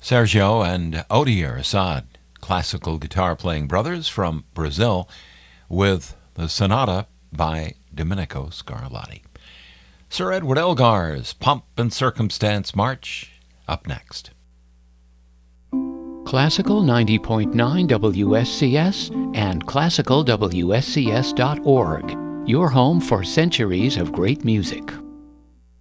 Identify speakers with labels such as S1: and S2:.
S1: Sergio and Odir Assad, classical guitar playing brothers from Brazil, with the sonata by Domenico Scarlatti. Sir Edward Elgar's Pomp and Circumstance March, up next.
S2: Classical 90.9 WSCS and classicalwscs.org, your home for centuries of great music.